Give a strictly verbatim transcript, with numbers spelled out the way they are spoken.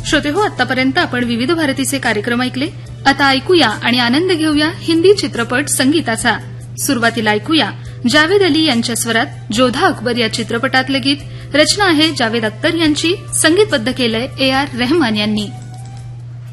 श्रोते हो, आतापर्यंत आपण विविध भारतीचे कार्यक्रम ऐकले. आता ऐकूया आणि आनंद घेऊया हिंदी चित्रपट संगीताचा. सुरुवातीला ऐकूया जावेद अली यांच्या स्वरात जोधा अकबर या चित्रपटातलं गीत. रचना आहे जावेद अख्तर यांची, संगीतबद्ध केलंय ए आर रहमान यांनी.